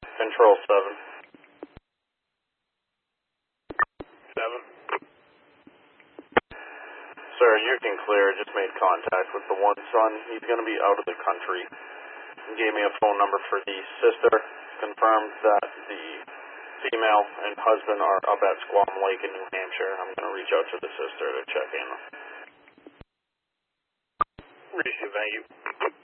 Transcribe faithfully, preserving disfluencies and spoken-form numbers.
Control seven. Seven. Sir, you can clear. Just made contact with the one son. He's going to be out of the country. He gave me a phone number for the sister. Confirmed that the female and husband are up at Squam Lake in New Hampshire. I'm going to reach out to the sister to check in. Appreciate it. Thank you.